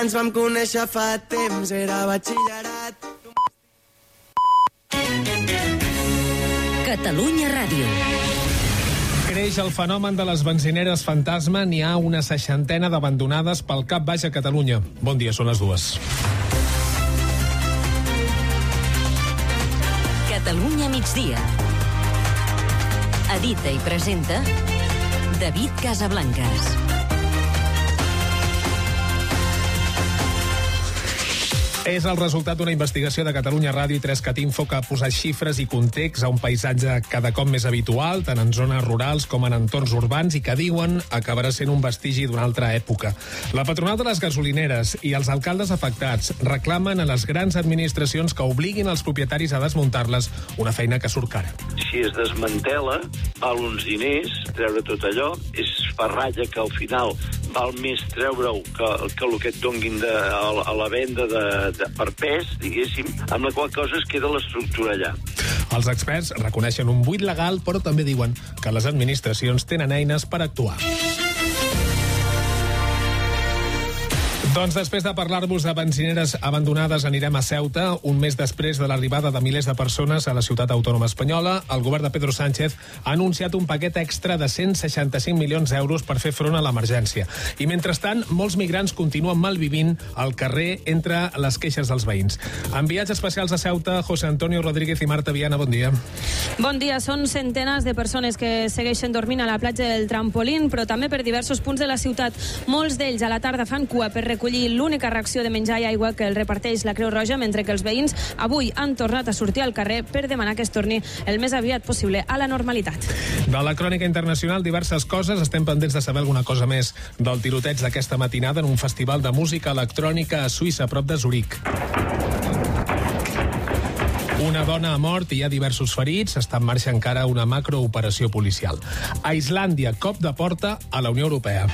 Ens vam conèixer fa temps, era batxillerat. Catalunya Ràdio. Creix el fenomen de les benzineres fantasma. N'hi ha una 60 d'abandonades pel cap baix a Catalunya. Bon dia, són les 2. Catalunya migdia. Edita i presenta David Casablancas. És el resultat d'una investigació de Catalunya Ràdio i 3CAT Info que ha posat xifres i context a un paisatge cada cop més habitual, tant en zones rurals com en entorns urbans, i que diuen acabarà sent un vestigi d'una altra època. La patronal de les gasolineres i els alcaldes afectats reclamen a les grans administracions que obliguin els propietaris a desmuntar-les, una feina que surt cara. Si es desmantela, val uns diners, treure tot allò, és farratge que al final val més treure-ho que el que et donguin a la venda per pes, diguéssim, amb la qual cosa es queda l'estructura allà. Els experts reconeixen un buit legal, però també diuen que les administracions tenen eines per actuar. Doncs després de parlar-vos de benzineres abandonades anirem a Ceuta. Un mes després de l'arribada de milers de persones a la ciutat autònoma espanyola, el govern de Pedro Sánchez ha anunciat un paquet extra de 165 milions d'euros per fer front a l'emergència. I mentrestant, molts migrants continuen malvivint al carrer entre les queixes dels veïns. Enviats especials a Ceuta, José Antonio Rodríguez i Marta Viana, bon dia. Bon dia. Són centenes de persones que segueixen dormint a la platja del Trampolín, però també per diversos punts de la ciutat. Molts d'ells a la tarda fan cua per recollir l'única ració de menjar i aigua que el reparteix la Creu Roja, mentre que els veïns avui han tornat a sortir al carrer per demanar que es torni el més aviat possible a la normalitat. De la crònica internacional, diverses coses. Estem pendents de saber alguna cosa més del tiroteig d'aquesta matinada en un festival de música electrònica a Suïssa, a prop de Zuric. Una dona ha mort i hi ha diversos ferits. Està en marxa encara una macrooperació policial. A Islàndia, cop de porta a la Unió Europea.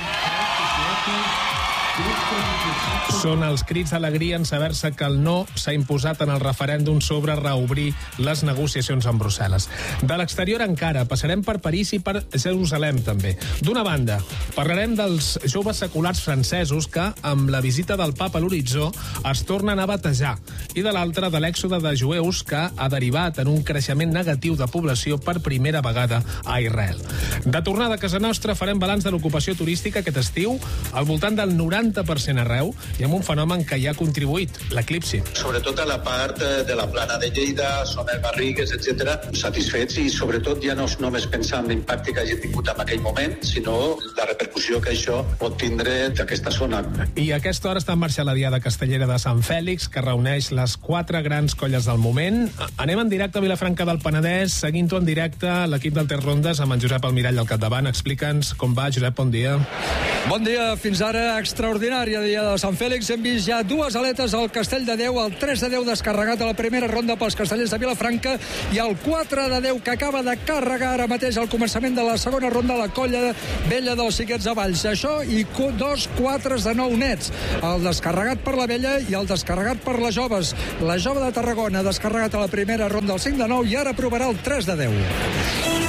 Són els crits d'alegria en saber-se que el no s'ha imposat en el referèndum sobre reobrir les negociacions amb Brussel·les. De l'exterior encara, passarem per París i per Jerusalem també. D'una banda, parlarem dels joves seculars francesos que, amb la visita del papa a l'horitzó, es tornen a batejar, i de l'altra, de l'èxode de jueus que ha derivat en un creixement negatiu de població per primera vegada a Israel. De tornada a casa nostra, farem balanç de l'ocupació turística aquest estiu, al voltant del 90% arreu, i amb un fenomen que hi ha contribuït, l'eclipsi. Sobretot a la part de la plana de Lleida, Soner, Garrigues, etc., satisfets, i sobretot ja no només pensar en l'impacte que hagi tingut en aquell moment, sinó la repercussió que això pot tindre d'aquesta zona. I a aquesta hora està en marxa la Diada Castellera de Sant Fèlix, que reuneix les 4 grans colles del moment. Anem en directe a Vilafranca del Penedès, seguint-ho en directe l'equip del Ter Rondes amb en Josep Almirall al capdavant. Explica'ns com va, Josep, bon dia. Bon dia, fins ara extraordinària Diada de Sant Fèlix. Hem vist ja 2 aletes al Castell de Déu, el 3 de 10 descarregat a la primera ronda pels castellers de Vilafranca i el 4 de 10 que acaba de carregar ara mateix al començament de la segona ronda la colla vella dels Xiquets de Valls. Això i 2 4s de 9 nets, el descarregat per la vella i el descarregat per les joves. La jove de Tarragona ha descarregat a la primera ronda el 5 de 9 i ara provarà el 3 de 10.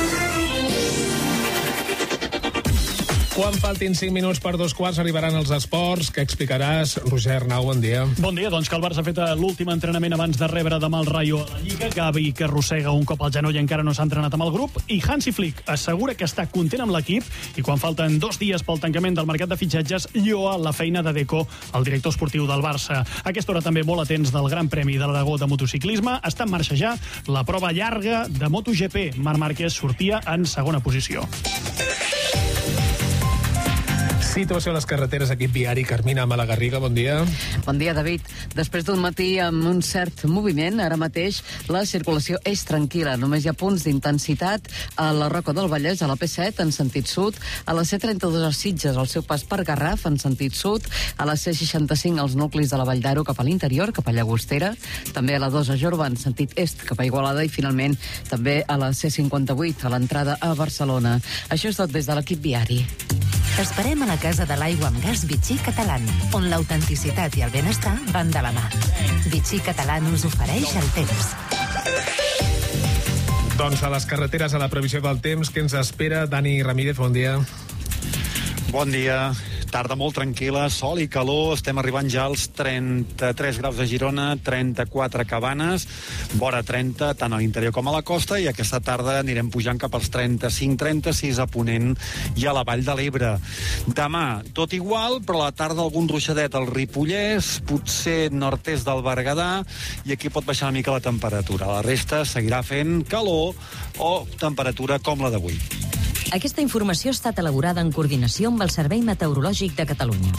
Quan faltin 5 minuts per 2 quarts arribaran els esports. Què explicaràs, Roger Arnau? Bon dia. Bon dia, doncs que el Barça ha fet l'últim entrenament abans de rebre demà el Rayo a la Lliga. Gavi, que arrossega un cop al genoll, encara no s'ha entrenat amb el grup. I Hansi Flick assegura que està content amb l'equip i quan falten 2 dies pel tancament del mercat de fitxatges, lloa la feina de Deco, el director esportiu del Barça. A aquesta hora també molt atents del Gran Premi de l'Aragó de motociclisme. Està en marxa ja la prova llarga de MotoGP. Marc Márquez sortia en segona posició. Situació a les carreteres, equip viari. Carmina Malagarriga, bon dia. Bon dia, David. Després d'un matí amb un cert moviment, ara mateix la circulació és tranquil·la. Només hi ha punts d'intensitat a la Roca del Vallès, a la P7 en sentit sud, a la C32 a Sitges, al seu pas per Garraf en sentit sud, a la C65 als nuclis de la Vall d'Aro cap a l'interior, cap a Llagostera, també a la 2 a Jorba en sentit est cap a Igualada i finalment també a la C58 a l'entrada a Barcelona. Això és tot des de l'equip viari. T'esperem a la Casa de l'Aigua amb Gas Vichy Catalán, on l'autenticitat i el benestar van de la mà. Vichy Catalán us ofereix el temps. Doncs a les carreteres, a la previsió del temps, que ens espera Dani Ramírez, bon dia. Bon dia. Tarda molt tranquil·la, sol i calor, estem arribant ja als 33 graus a Girona, 34 a Cabanes, vora 30 tant a l'interior com a la costa, i aquesta tarda anirem pujant cap als 35-36 a Ponent i a la Vall de l'Ebre. Demà, tot igual, però a la tarda algun ruixadet al Ripollès, potser nord-est del Berguedà, i aquí pot baixar una mica la temperatura. La resta seguirà fent calor o temperatura com la d'avui. Aquesta informació ha estat elaborada en coordinació amb el Servei Meteorològic de Catalunya.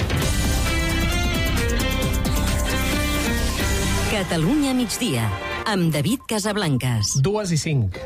Catalunya migdia, amb David Casablancas. 2:05.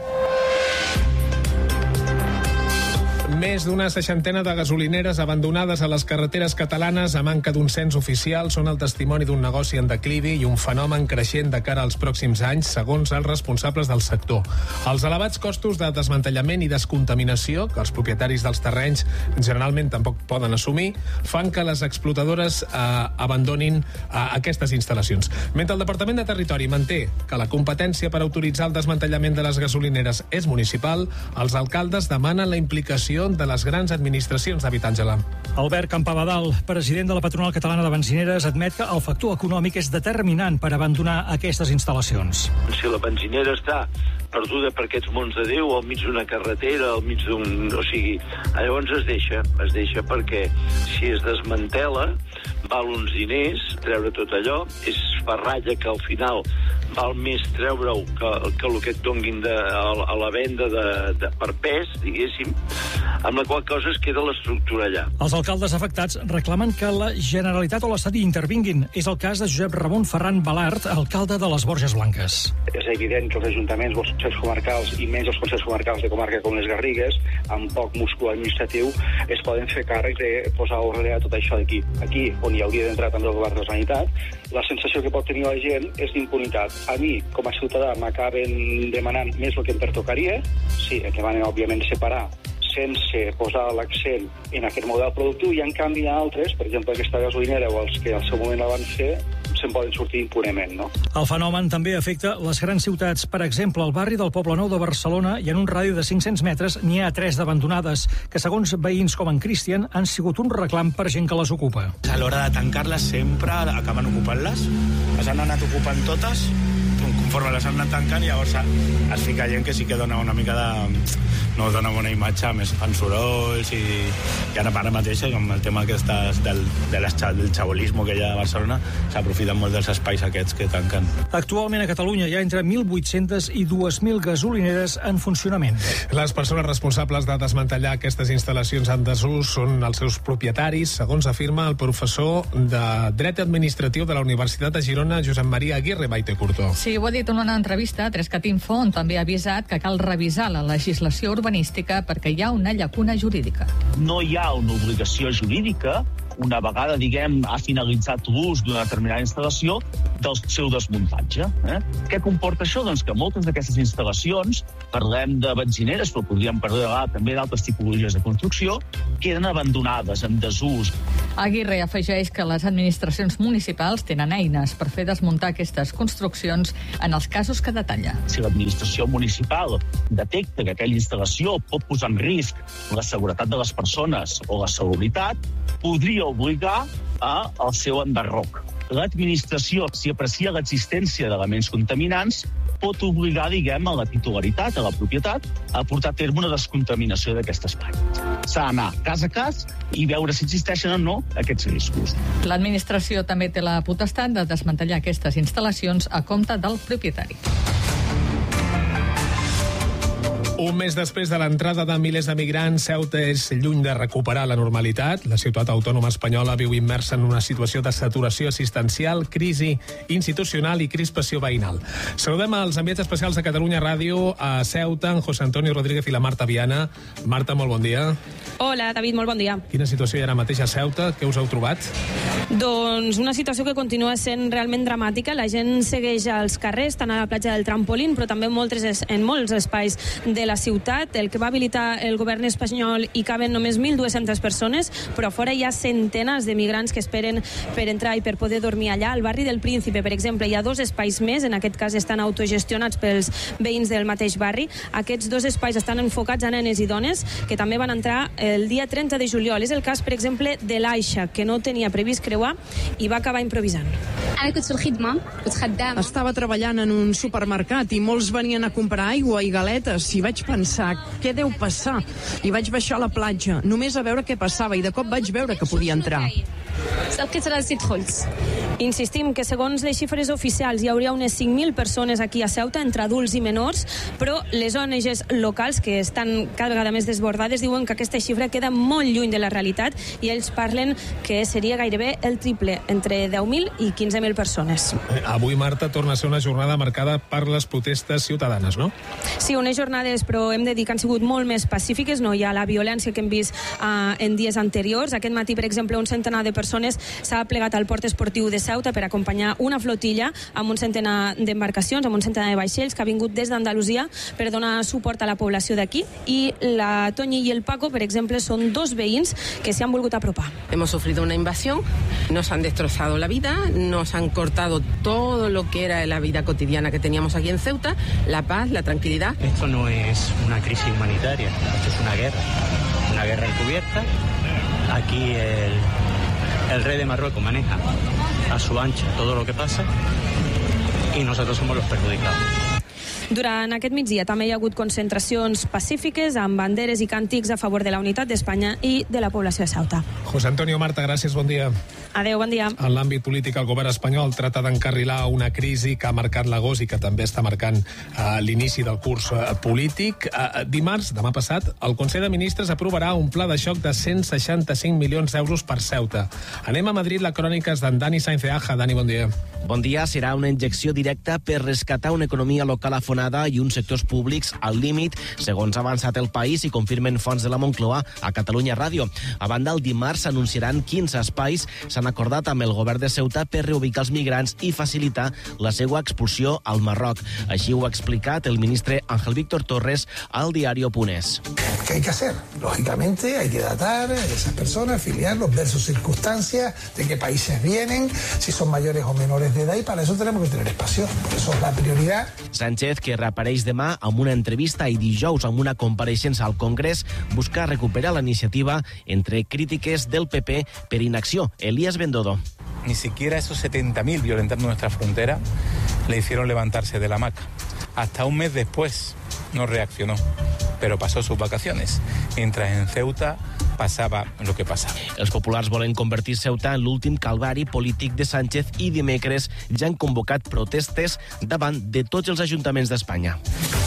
Més d'una 60 de gasolineres abandonades a les carreteres catalanes a manca d'un cens oficial són el testimoni d'un negoci en declivi i un fenomen creixent de cara als pròxims anys, segons els responsables del sector. Els elevats costos de desmantellament i descontaminació, que els propietaris dels terrenys generalment tampoc poden assumir, fan que les explotadores abandonin aquestes instal·lacions. Mentre el Departament de Territori manté que la competència per autoritzar el desmantellament de les gasolineres és municipal, els alcaldes demanen la implicació de les grans administracions d'habitatge. Albert Campabadal, president de la Patronal Catalana de Benzineres, admet que el factor econòmic és determinant per abandonar aquestes instal·lacions. Si la benzinera està perduda per aquests mons de Déu, al mig d'una carretera, al mig d'un... O sigui, llavors es deixa perquè si es desmantela val uns diners, treure tot allò, és ferralla que al final val més treure-ho que el que et donguin a la venda per pes, diguéssim, amb la qual cosa es queda l'estructura allà. Els alcaldes afectats reclamen que la Generalitat o l'Estat hi intervinguin. És el cas de Josep Ramon Ferran Balart, alcalde de les Borges Blanques. És evident que els ajuntaments, els consells comarcals i menys els consells comarcals de comarca com les Garrigues, amb poc múscul administratiu, es poden fer càrrec de posar ordre a tot això d'aquí. Aquí, on hi hauria d'entrar també el govern de la Generalitat, la sensació que pot tenir la gent és d'impunitat. A mi, com a ciutadà, m'acaben demanant més el que em pertocaria. Sí, em demanen, òbviament, separar sense posar l'accent en aquest model productiu, i en canvi hi ha altres, per exemple aquesta gasolinera o els que al seu moment la van fer, se'n poden sortir impunement, no? El fenomen també afecta les grans ciutats. Per exemple, al barri del Poblenou de Barcelona i en un radi de 500 metres n'hi ha 3 d'abandonades, que segons veïns com en Cristian han sigut un reclam per gent que les ocupa. A l'hora de tancar-les sempre acaben ocupant-les, les han anat ocupant totes, conforme les han anat tancant, llavors es fica gent que sí que dona una mica de... no dona bona imatge, a més fan sorolls i ara mateix, com el tema del xabolisme que hi ha a Barcelona, s'aprofiten molt dels espais aquests que tanquen. Actualment a Catalunya hi ha entre 1.800 i 2.000 gasolineres en funcionament. Les persones responsables de desmantellar aquestes instal·lacions en desús són els seus propietaris, segons afirma el professor de Dret Administratiu de la Universitat de Girona, Josep Maria Aguirre Baite-Curto. Sí, ho ha dit en una entrevista a 3catinfo, on també ha avisat que cal revisar la legislació urbanística perquè hi ha una llacuna jurídica. No hi ha una obligació jurídica, una vegada, ha finalitzat l'ús d'una determinada instal·lació, del seu desmuntatge. Què comporta això? Doncs que moltes d'aquestes instal·lacions, parlem de benzineres, però podríem parlar també d'altres tipologies de construcció, queden abandonades, en desús. Aguirre afegeix que les administracions municipals tenen eines per fer desmuntar aquestes construccions en els casos que detalla. Si l'administració municipal detecta que aquella instal·lació pot posar en risc la seguretat de les persones o la salubritat, podria obligar al seu enderroc. L'administració, si aprecia l'existència d'elements contaminants, pot obligar, a la titularitat, a la propietat, a portar a terme una descontaminació d'aquest espai. S'ha d'anar cas a cas i veure si existeixen o no aquests riscos. L'administració també té la potestat de desmantellar aquestes instal·lacions a compte del propietari. Un mes després de l'entrada de milers de migrants, Ceuta és lluny de recuperar la normalitat. La ciutat autònoma espanyola viu immersa en una situació de saturació assistencial, crisi institucional i crispació veïnal. Saludem als enviats especials de Catalunya Ràdio a Ceuta, en José Antonio Rodríguez i la Marta Viana. Marta, molt bon dia. Hola, David, molt bon dia. Quina situació hi ha ara mateix a Ceuta? Què us heu trobat? Doncs una situació que continua sent realment dramàtica. La gent segueix als carrers, tant a la platja del Trampolín, però també en molts espais de la ciutat, el que va habilitar el govern espanyol, hi caben només 1.200 persones, però fora hi ha centenes de migrants que esperen per entrar i per poder dormir allà. Al barri del Príncipe, per exemple, hi ha 2 espais més, en aquest cas estan autogestionats pels veïns del mateix barri. Aquests 2 espais estan enfocats a nenes i dones que també van entrar el dia 30 de juliol. És el cas, per exemple, de l'Aisha, que no tenia previst creuar i va acabar improvisant. Estava treballant en un supermercat i molts venien a comprar aigua i galetes i vaig pensar, què deu passar? I vaig baixar a la platja, només a veure què passava, i de cop vaig veure que podia entrar. Insistim que segons les xifres oficials hi hauria unes 5.000 persones aquí a Ceuta, entre adults i menors, però les ONGs locals, que estan cada vegada més desbordades, diuen que aquesta xifra queda molt lluny de la realitat i ells parlen que seria gairebé el triple, entre 10.000 i 15.000 persones. Avui, Marta, torna a ser una jornada marcada per les protestes ciutadanes, no? Sí, unes jornades, però hem de dir que han sigut molt més pacífiques, no hi ha la violència que hem vist en dies anteriors. Aquest matí, per exemple, un centenar de persones s'ha plegat al port esportiu de Ceuta per acompanyar una flotilla amb un centenar d'embarcacions, amb un centenar de vaixells que ha vingut des d'Andalusia per donar suport a la població d'aquí. I la Toñi i el Paco, per exemple, són 2 veïns que s'hi han volgut apropar. Hemos sufrido una invasión, nos han destrozado la vida, nos han cortado todo lo que era la vida cotidiana que teníamos aquí en Ceuta, la paz, la tranquilidad. Esto no es una crisis humanitaria, esto es una guerra encubierta. Aquí el rey de Marruecos maneja a su ancha todo lo que pasa y nosotros somos los perjudicados. Durant aquest migdia també hi ha hagut concentracions pacífiques amb banderes i càntics a favor de la unitat d'Espanya i de la població de Ceuta. José Antonio, Marta, gràcies, bon dia. Adéu, bon dia. En l'àmbit polític, el govern espanyol trata d'encarrilar una crisi que ha marcat l'agost i que també està marcant l'inici del curs polític. Dimarts, demà passat, el Consell de Ministres aprovarà un pla de xoc de 165 milions d'euros per Ceuta. Anem a Madrid, la crònica és d'en Dani Sainz de Aja. Dani, bon dia. Bon dia. Serà una injecció directa per rescatar una economia local afonada i uns sectors públics al límit, segons ha avançat El País i confirmen fonts de la Moncloa a Catalunya Ràdio. A banda, el dimarts s'anunciaran 15 espais s'han acordat amb el govern de Ceuta per reubicar els migrants i facilitar la seva expulsió al Marroc. Així ho ha explicat el ministre Ángel Víctor Torres al diario.es. ¿Qué hay que hacer? Lógicamente hay que datar a esas personas, filiarlos, ver sus circunstancias, de qué países vienen, si son mayores o menores de edad, y para eso tenemos que tener espacio. Por eso es la prioridad. Sánchez, que reapareix demà amb una entrevista i dijous amb una compareixença al Congrés, busca recuperar la iniciativa entre crítiques del PP per inacció. Elías Bendodo. Ni siquiera esos 70.000 violentando nuestra frontera le hicieron levantarse de la hamaca. Hasta un mes después no reaccionó, pero pasó sus vacaciones, mientras en Ceuta passava el que passava. Els populars volen convertir Ceuta en l'últim calvari polític de Sánchez i dimecres ja han convocat protestes davant de tots els ajuntaments d'Espanya.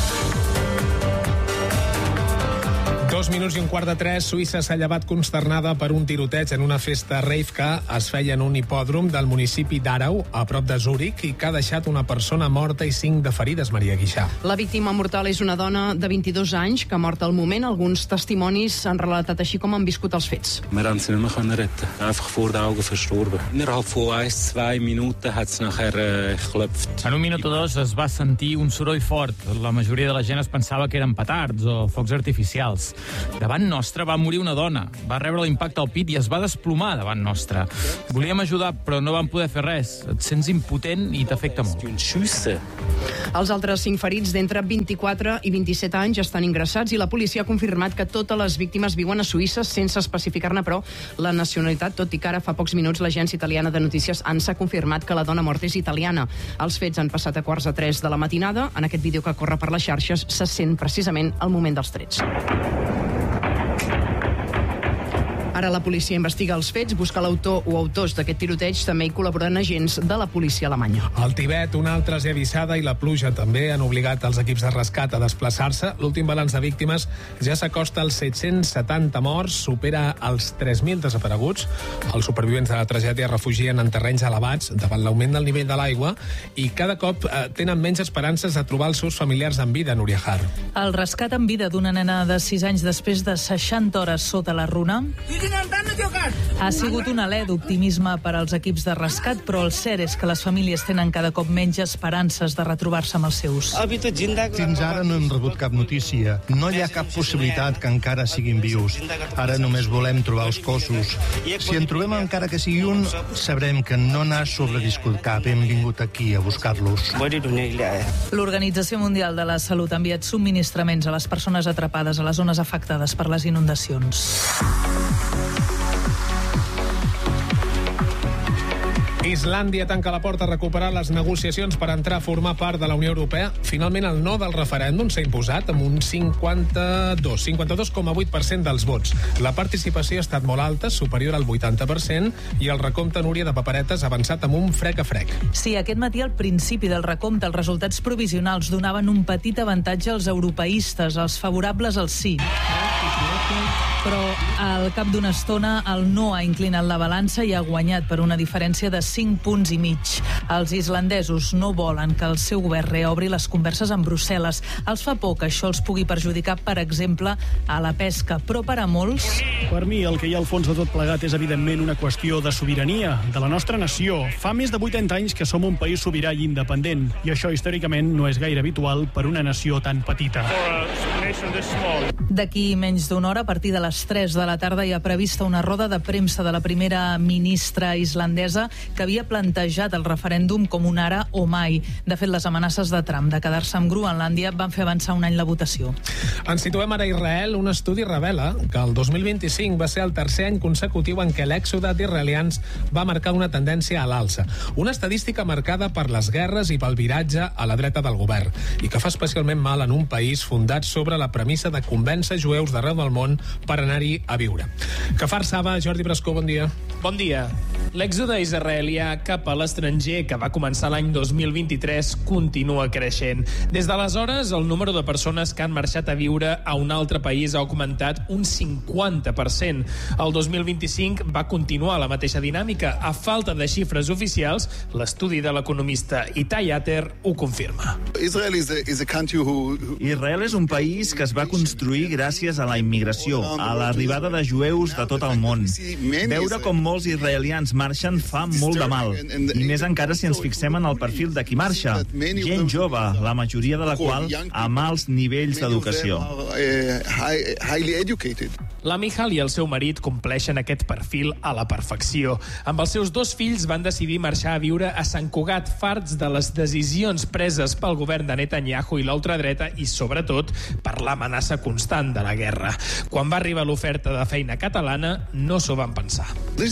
2 minuts i un quart de 3, Suïssa s'ha llevat consternada per un tiroteig en una festa rave que es feia en un hipòdrom del municipi d'Àrau, a prop de Zúrich, i que ha deixat una persona morta i 5 de ferides, Maria Guixà. La víctima mortal és una dona de 22 anys que ha mort al moment. Alguns testimonis han relatat així com han viscut els fets. Wir haben sie nicht mehr retten. Einfach vor den Augen verstorben. Innerhalb von 1-2 Minuten hat es nachher geklopft. En un minut o dos es va sentir un soroll fort. La majoria de la gent es pensava que eren petards o focs artificials. Davant nostre va morir una dona. Va rebre l'impacte al pit i es va desplomar davant nostre. Volíem ajudar, però no vam poder fer res. Et sents impotent i t'afecta molt. Els altres 5 ferits d'entre 24 i 27 anys estan ingressats i la policia ha confirmat que totes les víctimes viuen a Suïssa sense especificar-ne, però, la nacionalitat, tot i que ara fa pocs minuts l'agència italiana de notícies ANSA ha confirmat que la dona morta és italiana. Els fets han passat a 2:15 de la matinada. En aquest vídeo que corre per les xarxes se sent precisament el moment dels trets. Ara la policia investiga els fets, busca l'autor o autors d'aquest tiroteig. També hi col·laboren agents de la policia alemanya. Al Tibet, una altra esllavissada i la pluja també han obligat els equips de rescat a desplaçar-se. L'últim balanç de víctimes ja s'acosta als 770 morts, supera els 3.000 desapareguts. Els supervivents de la tragèdia es refugien en terrenys elevats davant l'augment del nivell de l'aigua i cada cop tenen menys esperances de trobar els seus familiars en vida, Núria Har. El rescat en vida d'una nena de 6 anys després de 60 hores sota la runa. Ha sigut un alè d'optimisme per als equips de rescat, però el cert és que les famílies tenen cada cop menys esperances de retrobar-se amb els seus. Fins ara no hem rebut cap notícia. No hi ha cap possibilitat que encara siguin vius. Ara només volem trobar els cossos. Si en trobem encara que sigui un, sabrem que no n'ha sobreviscut cap. Hem vingut aquí a buscar-los. L'Organització Mundial de la Salut ha enviat subministraments a les persones atrapades a les zones afectades per les inundacions. Islàndia tanca la porta a recuperar les negociacions per entrar a formar part de la Unió Europea. Finalment, el no del referèndum s'ha imposat amb un 52,8% dels vots. La participació ha estat molt alta, superior al 80%, i el recompte, Núria, de paperetes ha avançat amb un frec a frec. Sí, aquest matí, al principi del recompte, els resultats provisionals donaven un petit avantatge als europeistes, als favorables al sí. Però al cap d'una estona el no ha inclinat la balança i ha guanyat per una diferència de 5,5 punts. Els islandesos no volen que el seu govern reobri les converses amb Brussel·les. Els fa por que això els pugui perjudicar, per exemple, a la pesca. Però per a molts... Per mi, el que hi ha al fons de tot plegat és, evidentment, una qüestió de sobirania, de la nostra nació. Fa més de 80 anys que som un país sobirà i independent, i això, històricament, no és gaire habitual per una nació tan petita. D'aquí menys d'una hora, a partir de les 3 de la tarda, hi ha prevista una roda de premsa de la primera ministra islandesa que havia plantejat el referèndum com un ara o mai. De fet, les amenaces de Trump de quedar-se amb Groenlàndia van fer avançar un any la votació. Ens situem ara a Israel. Un estudi revela que el 2025 va ser el tercer any consecutiu en què l'èxode d'israelians va marcar una tendència a l'alça. Una estadística marcada per les guerres i pel viratge a la dreta del govern, i que fa especialment mal en un país fundat sobre la premissa de convèncer jueus d'arreu del món per anar-hi a viure. Que farsava, Jordi Brascó, bon dia. Bon dia. L'èxode israelià cap a l'estranger, que va començar l'any 2023, continua creixent. Des d'aleshores, el número de persones que han marxat a viure a un altre país ha augmentat un 50%. El 2025 va continuar la mateixa dinàmica. A falta de xifres oficials, l'estudi de l'economista Itai Ater ho confirma. Israel és un país que es va construir gràcies a la immigració, a l'arribada de jueus de tot el món. Veure com molts israelians marxen fa molt de mal, i més encara si ens fixem en el perfil de qui marxa. Gent jove, la majoria de la qual amb alts nivells d'educació. La Michal i el seu marit compleixen aquest perfil a la perfecció. Amb els seus 2 fills van decidir marxar a viure a Sant Cugat, farts de les decisions preses pel govern de Netanyahu i l'ultradreta i, sobretot, per l'amenaça constant de la guerra. Quan va arribar l'oferta de feina catalana, no s'ho van pensar.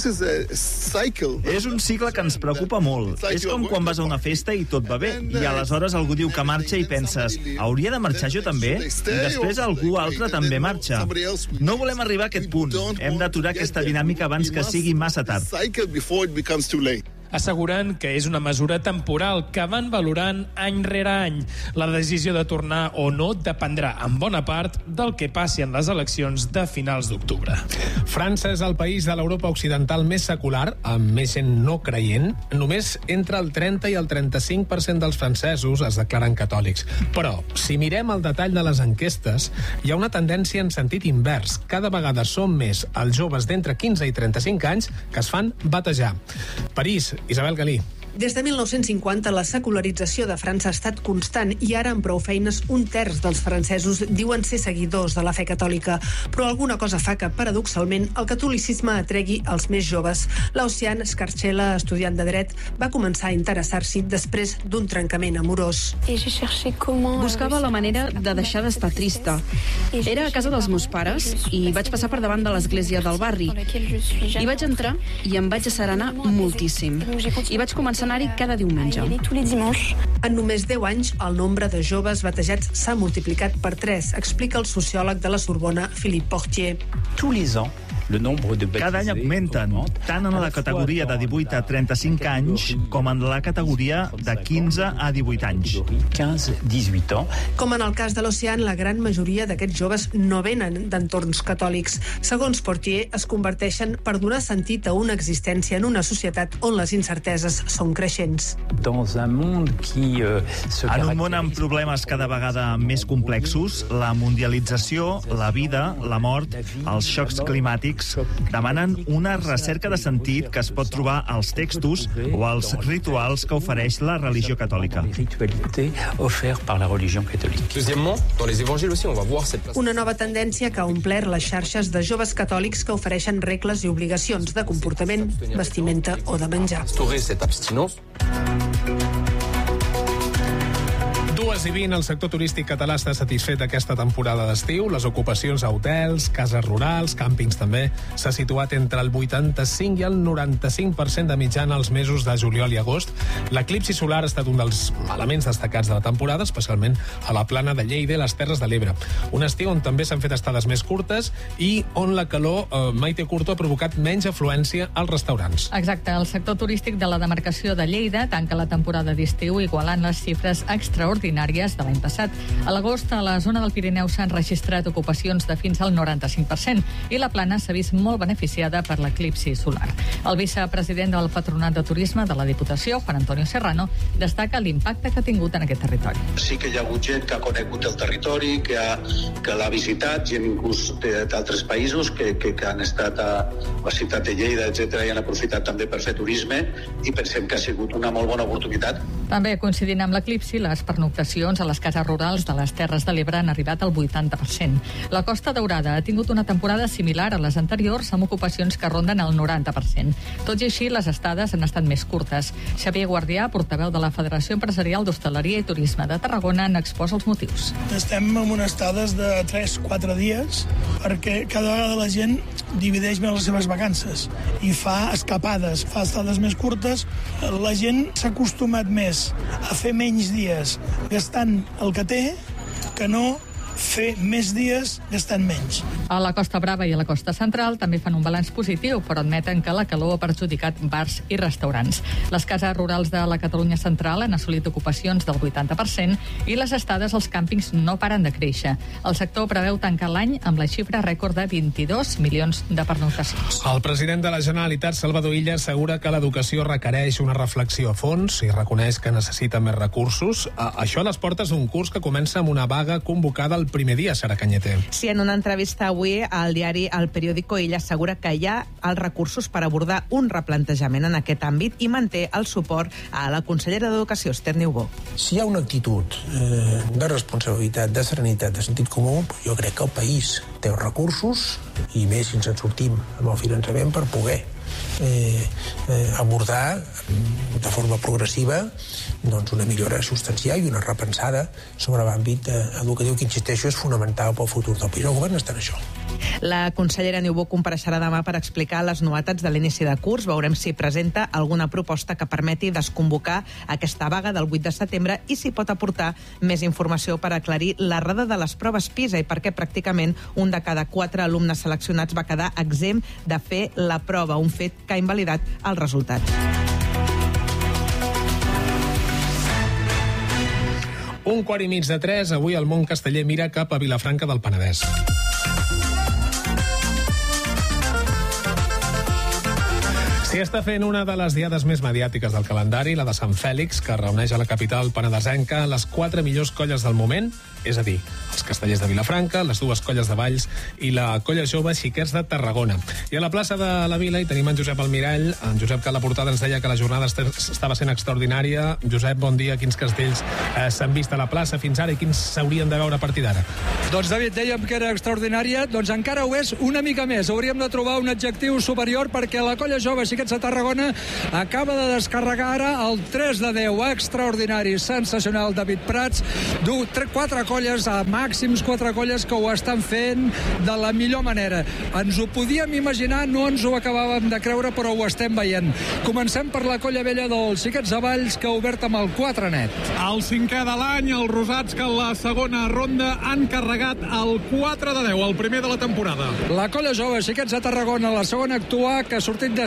És un cicle que ens preocupa molt. És com quan vas a una festa i tot va bé, i aleshores algú diu que marxa i penses, hauria de marxar jo també? I després algú altre també marxa. No volem arribar a aquest punt. Hem d'aturar aquesta dinàmica abans que sigui massa tard. Asseguren que és una mesura temporal que van valorant any rere any. La decisió de tornar o no dependrà en bona part del que passi en les eleccions de finals d'octubre. França és el país de l'Europa occidental més secular, amb més gent no creient. Només entre el 30 i el 35% dels francesos es declaren catòlics. Però, si mirem el detall de les enquestes, hi ha una tendència en sentit invers. Cada vegada són més els joves d'entre 15 i 35 anys que es fan batejar. París, Isabel Galí. Des de 1950, la secularització de França ha estat constant i ara, amb prou feines, 1/3 dels francesos diuen ser seguidors de la fe catòlica. Però alguna cosa fa que, paradoxalment, el catolicisme atregui els més joves. L'Ocean Scarcella, estudiant de dret, va començar a interessar-s'hi després d'un trencament amorós. Buscava la manera de deixar d'estar trista. Era a casa dels meus pares i vaig passar per davant de l'església del barri. Hi vaig entrar i em vaig asserenar moltíssim. I vaig començar a anar-hi cada diumenge. En només 10 anys, el nombre de joves batejats s'ha multiplicat per 3, explica el sociòleg de la Sorbona, Philippe Portier. Cada any augmenten, tant en la categoria de 18 a 35 anys com en la categoria de 15 a 18 anys. Com en el cas de l'Ocean, la gran majoria d'aquests joves no venen d'entorns catòlics. Segons Portier, es converteixen per donar sentit a una existència en una societat on les incerteses són creixents. En un món amb problemes cada vegada més complexos, la mundialització, la vida, la mort, els xocs climàtics, catòlics. Demanen una recerca de sentit que es pot trobar als textos o als rituals que ofereix la religió catòlica. Una nova tendència que ha omplert les xarxes de joves catòlics que ofereixen regles i obligacions de comportament, vestimenta o de menjar. 2:20, el sector turístic català està satisfet d'aquesta temporada d'estiu. Les ocupacions a hotels, cases rurals, càmpings també, s'ha situat entre el 85 i el 95% de mitjana als mesos de juliol i agost. L'eclipsi solar ha estat un dels elements destacats de la temporada, especialment a la plana de Lleida i les Terres de l'Ebre. Un estiu on també s'han fet estades més curtes i on la calor, Maite Curto, ha provocat menys afluència als restaurants. Exacte, el sector turístic de la demarcació de Lleida tanca la temporada d'estiu igualant les xifres extraordinàries de l'any passat. A l'agost, a la zona del Pirineu s'han registrat ocupacions de fins al 95% i la plana s'ha vist molt beneficiada per l'eclipsi solar. El vicepresident del Patronat de Turisme de la Diputació, Juan Antonio Serrano, destaca l'impacte que ha tingut en aquest territori. Sí que hi ha hagut gent que ha conegut el territori, que l'ha visitat, gent inclús d'altres països que han estat a la ciutat de Lleida, etc., i han aprofitat també per fer turisme, i pensem que ha sigut una molt bona oportunitat. També coincidint amb l'eclipsi, les pernoctacions a les cases rurals de les Terres de l'Ebre han arribat al 80%. La Costa Daurada ha tingut una temporada similar a les anteriors, amb ocupacions que ronden el 90%. Tot i així, les estades han estat més curtes. Xavier Guardià, portaveu de la Federació Empresarial d'Hostaleria i Turisme de Tarragona, n'exposa els motius. Estem en unes estades de 3-4 dies perquè cada vegada la gent divideix més les seves vacances i fa escapades, fa estades més curtes. La gent s'ha acostumat més a fer menys dies gastant el que té que no fer més dies gastant menys. A la Costa Brava i a la Costa Central també fan un balanç positiu, però admeten que la calor ha perjudicat bars i restaurants. Les cases rurals de la Catalunya Central han assolit ocupacions del 80% i les estades als càmpings no paren de créixer. El sector preveu tancar l'any amb la xifra rècord de 22 milions de pernoctacions. El president de la Generalitat, Salvador Illa, assegura que l'educació requereix una reflexió a fons i reconeix que necessita més recursos. Això a les portes d'un curs que comença amb una vaga convocada el primer dia, Sara Cañete. Sí, en una entrevista avui al diari El Periódico, ella assegura que hi ha els recursos per abordar un replantejament en aquest àmbit i manté el suport a la consellera d'Educació, Esther Niubó. Si hi ha una actitud de responsabilitat, de serenitat, de sentit comú, jo crec que el país té els recursos, i més si ens en sortim amb el finançament, per poder abordar de forma progressiva doncs una millora substancial i una repensada sobre l'àmbit educatiu, que insisteixo és fonamental pel futur del país. El govern està en això. La consellera Niubó compareixerà demà per explicar les novetats de l'inici de curs. Veurem si presenta alguna proposta que permeti desconvocar aquesta vaga del 8 de setembre i si pot aportar més informació per aclarir l'errada de les proves PISA i per què pràcticament un de cada 4 alumnes seleccionats va quedar exempt de fer la prova, un fet que ha invalidat el resultat. Un 2:45, avui el món casteller mira cap a Vilafranca del Penedès. S'hi està fent una de les diades més mediàtiques del calendari, la de Sant Fèlix, que reuneix a la capital penedesenca les 4 millors colles del moment, és a dir, els castellers de Vilafranca, les 2 colles de Valls i la colla jove Xiquets de Tarragona. I a la plaça de la Vila hi tenim en Josep Almirall. En Josep, que a la portada ens deia que la jornada estava sent extraordinària. Josep, bon dia. Quins castells s'han vist a la plaça fins ara i quins s'haurien de veure a partir d'ara? Doncs, David, dèiem que era extraordinària, doncs encara ho és una mica més. Hauríem de trobar un adjectiu superior perquè la colla jove Xiquets de Tarragona acaba de descarregar ara el 3 de 10. Extraordinari, sensacional, David Prats. 4 colles, a màxims 4 colles que ho estan fent de la millor manera. Ens ho podíem imaginar, no ens ho acabàvem de creure, però ho estem veient. Comencem per la colla vella dels Xiquets de Valls, que ha obert amb el 4 net. El 5è de l'any, els rosats, que en la segona ronda han carregat el 4 de 10, el primer de la temporada. La colla jove Xiquets de Tarragona, la segona actua, que ha sortit de 5 de 9.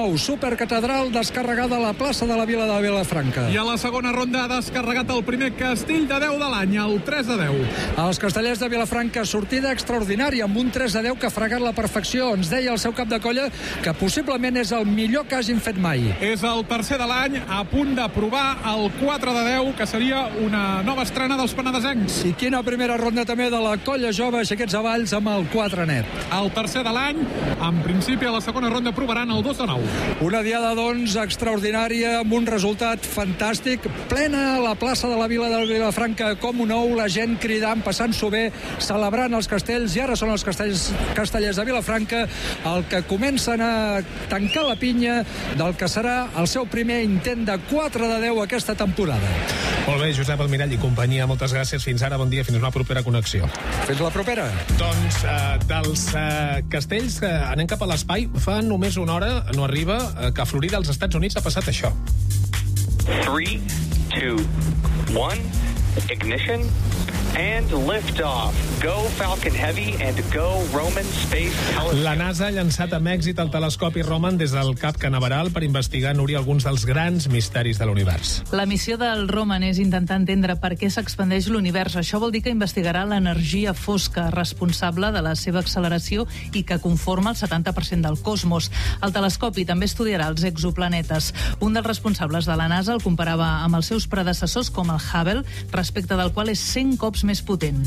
9, Supercatedral descarregada a la plaça de la Vila de Vilafranca. I a la segona ronda ha descarregat el primer castell de 10 de l'any, el 3 de 10. Els castellers de Vilafranca, sortida extraordinària amb un 3 de 10 que ha fregat la perfecció. Ens deia el seu cap de colla que possiblement és el millor que hagin fet mai. És el tercer de l'any, a punt de provar el 4 de 10, que seria una nova estrena dels penedesencs. I quina primera ronda també de la colla jove Xiquets Avalls amb el 4 net. El tercer de l'any, en principi a la segona ronda provaran el 2 de 9. Una diada, doncs, extraordinària, amb un resultat fantàstic, plena a la plaça de la Vila de Vilafranca com un ou, la gent cridant, passant-s'ho bé, celebrant els castells, i ara són els castellers de Vilafranca el que comencen a tancar la pinya del que serà el seu primer intent de 4 de 10 aquesta temporada. Molt bé, Josep Almirall i companyia, moltes gràcies. Fins ara, bon dia, fins una propera connexió. Fins la propera. Doncs dels castells anem cap a l'espai. Fa només una hora, no arriba, que a Florida, als Estats Units, ha passat això. 3, 2, 1, ignition, and lift-off. Go Falcon Heavy and go Roman Space Telescope. La NASA ha llançat amb èxit el telescopi Roman des del Cap Canaveral per investigar, Núria, alguns dels grans misteris de l'univers. La missió del Roman és intentar entendre per què s'expandeix l'univers. Això vol dir que investigarà l'energia fosca responsable de la seva acceleració i que conforma el 70% del cosmos. El telescopi també estudiarà els exoplanetes. Un dels responsables de la NASA el comparava amb els seus predecessors com el Hubble, respecte del qual és 100 cops més potent.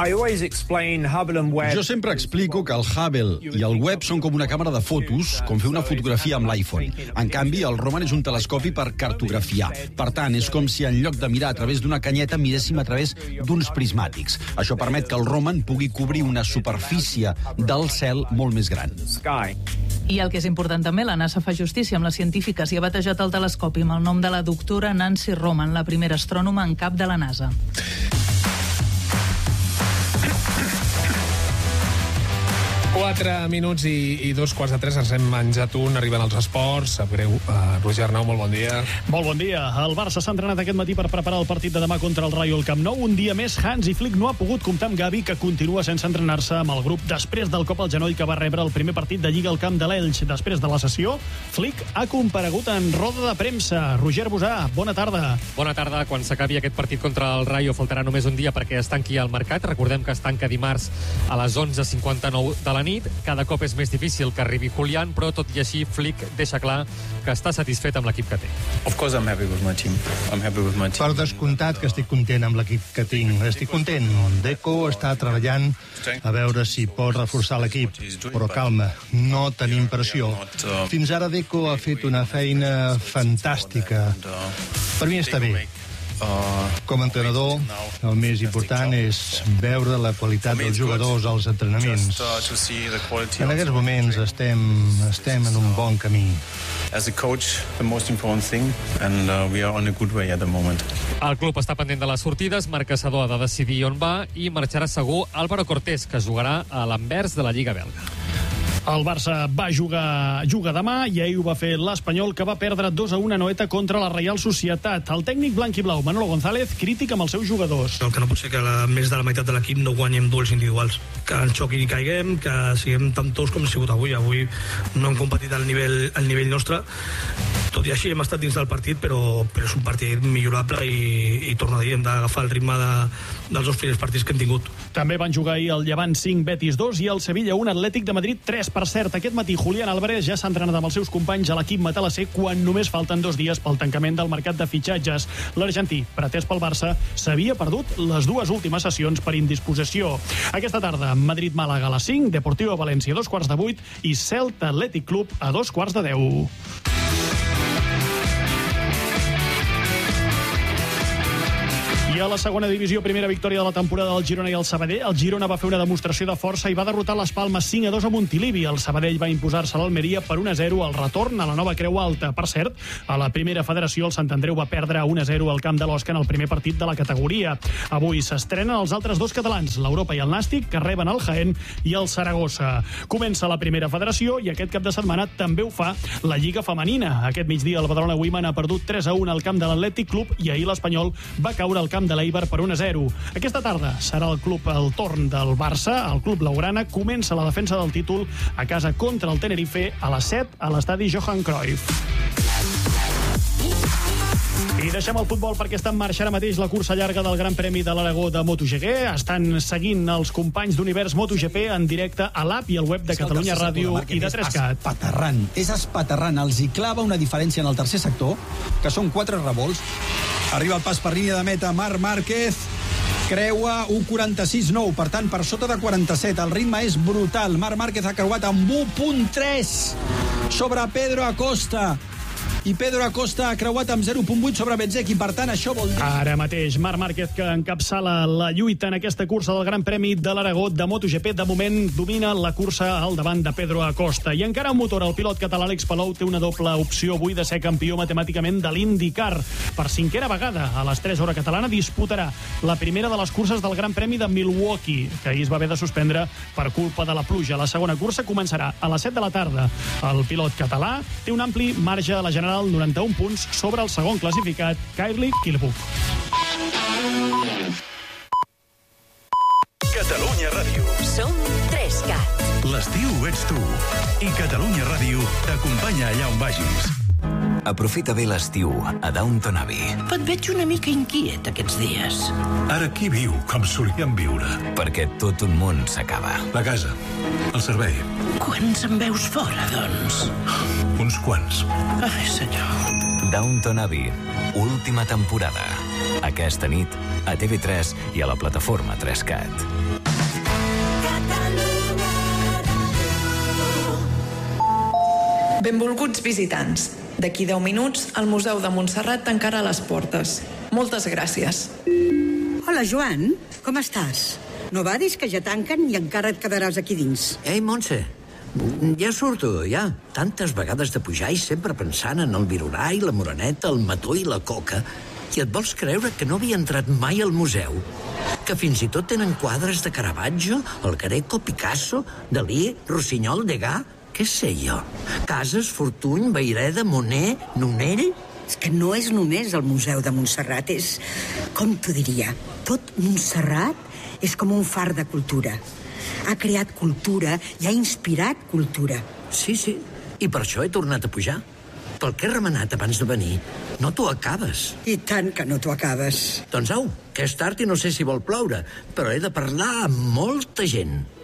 Jo sempre explico que el Hubble i el Webb són com una càmera de fotos, com fer una fotografia amb l'iPhone. En canvi, el Roman és un telescopi per cartografiar. Per tant, és com si en lloc de mirar a través d'una canyeta miréssim a través d'uns prismàtics. Això permet que el Roman pugui cobrir una superfície del cel molt més gran. I el que és important també, la NASA fa justícia amb les científiques i ha batejat el telescopi amb el nom de la doctora Nancy Roman, la primera astrònoma en cap de la NASA. 4 minuts i 2:15 ens hem menjat un, arriben els esports. Sap greu. Roger Arnau, molt bon dia. Molt bon dia. El Barça s'ha entrenat aquest matí per preparar el partit de demà contra el Rayo al Camp Nou. Un dia més, Hansi Flick no ha pogut comptar amb Gavi, que continua sense entrenar-se amb el grup després del cop al genoll que va rebre el primer partit de Lliga al camp de l'Elx. Després de la sessió, Flick ha comparegut en roda de premsa. Roger Busà, bona tarda. Bona tarda. Quan s'acabi aquest partit contra el Rayo faltarà només un dia perquè es tanqui el mercat. Recordem que es tanca dimarts a les 11:59 de la nit. Cada cop és més difícil que arribi Julián, però tot i així Flick deixa clar que està satisfet amb l'equip que té. Per descomptat que estic content amb l'equip que tinc. Estic content. Deco està treballant a veure si pot reforçar l'equip. Però calma, no tenim pressió. Fins ara Deco ha fet una feina fantàstica. Per mi està bé. Com a entrenador, el més important és veure la qualitat dels jugadors als entrenaments. En aquests moments estem en un bon camí. As a coach, the most important thing, and we are on a good way at the moment. El club està pendent de les sortides, Marc Caçador ha de decidir on va i marxarà segur Álvaro Cortés, que jugarà a l'Anvers de la Lliga belga. El Barça juga demà i ahir ho va fer l'Espanyol, que va perdre 2-1 a Noeta contra la Reial Societat. El tècnic blanc i blau, Manolo González, crític amb els seus jugadors. El que no pot ser que més de la meitat de l'equip no guanyem duels individuals. Que en xoc i caiguem, que siguem tan tous com ha sigut avui. Avui no hem competit al nivell nostre. Tot i així hem estat dins del partit, però és un partit millorable i torno a dir, hem d'agafar el ritme dels dos primers partits que hem tingut. També van jugar ahir el Llevant 5, Betis 2 i el Sevilla 1, Atlètic de Madrid 3. Per cert, aquest matí Julián Álvarez ja s'ha entrenat amb els seus companys a l'equip matalasser quan només falten 2 dies pel tancament del mercat de fitxatges. L'argentí, pretès pel Barça, s'havia perdut les 2 últimes sessions per indisposició. Aquesta tarda, Madrid-Màlaga a les 5, Deportivo València a 7:15 i Celta Athletic Club a 9:15. I a la segona divisió, primera victòria de la temporada del Girona i el Sabadell. El Girona va fer una demostració de força i va derrotar les Palmes 5-2 a Montilivi. El Sabadell va imposar-se a l'Almeria per 1-0 al retorn a la nova Creu Alta. Per cert, a la primera federació el Sant Andreu va perdre 1-0 al camp de l'Osca en el primer partit de la categoria. Avui s'estrenen els altres 2 catalans, l'Europa i el Nàstic, que reben el Jaén i el Saragossa. Comença la primera federació i aquest cap de setmana també ho fa la Lliga Femenina. Aquest migdia el Badalona Women ha perdut 3-1 al camp de l'Atlètic Club i ahir l'Espanyol va caure al camp de l'Eibar per 1-0. Aquesta tarda serà el torn del Barça. El club blaugrana comença la defensa del títol a casa contra el Tenerife a les 7 a l'estadi Johan Cruyff. I deixem el futbol perquè està en marxa ara mateix la cursa llarga del Gran Premi de l'Aragó de MotoGP. Estan seguint els companys d'Univers MotoGP en directe a l'app i al web de Catalunya Ràdio i de 3CAT. És espaterrant. Els hi clava una diferència en el tercer sector, que són 4 revolts. Arriba el pas per línia de meta Marc Márquez. Creua 1.46.9, per tant, per sota de 47. El ritme és brutal. Marc Márquez ha creuat amb 1.3 sobre Pedro Acosta. I Pedro Acosta ha creuat amb 0.8 sobre Bezzecchi, per tant, això vol dir... Ara mateix, Marc Márquez, que encapçala la lluita en aquesta cursa del Gran Premi de l'Aragó de MotoGP, de moment domina la cursa al davant de Pedro Acosta. I encara un motor, el pilot català Àlex Palou té una doble opció avui de ser campió matemàticament de l'IndyCar. Per 5a vegada, a les 3 hores catalana, disputarà la primera de les curses del Gran Premi de Milwaukee, que ahir es va haver de suspendre per culpa de la pluja. La segona cursa començarà a les 7 de la tarda. El pilot català té un ampli marge a la general, 91 punts sobre el segon classificat, Kylie Kilbuck. Catalunya Ràdio. Som 3CAT. L'estiu ets tu. I Catalunya Ràdio t'acompanya allà on vagis. Aprofita bé l'estiu a Downton Abbey. Et veig una mica inquiet aquests dies. Ara qui viu com solíem viure? Perquè tot un món s'acaba. La casa, el servei. Quants en veus fora, doncs? Uns quants. Ai, senyor. Downton Abbey, última temporada. Aquesta nit a TV3 i a la plataforma 3CAT. Benvolguts visitants. D'aquí 10 minuts, el Museu de Montserrat tancarà les portes. Moltes gràcies. Hola, Joan. Com estàs? No badis que ja tanquen i encara et quedaràs aquí dins. Ei, Montse, ja surto, ja. Tantes vegades de pujar i sempre pensant en el Virorai, la Moreneta, el Mató i la Coca. I et vols creure que no havia entrat mai al museu? Que fins i tot tenen quadres de Caravaggio, el Greco, Picasso, Dalí, Rossinyol, Degas... Què sé jo? Casas, Fortuny, Vayreda, Monet, Nonell... És que no és només el Museu de Montserrat, és... Com t'ho diria? Tot Montserrat és com un far de cultura. Ha creat cultura i ha inspirat cultura. Sí, sí, i per això he tornat a pujar. Pel que he remenat abans de venir, no t'ho acabes. I tant que no t'ho acabes. Doncs au, que és tard i no sé si vol ploure, però he de parlar amb molta gent.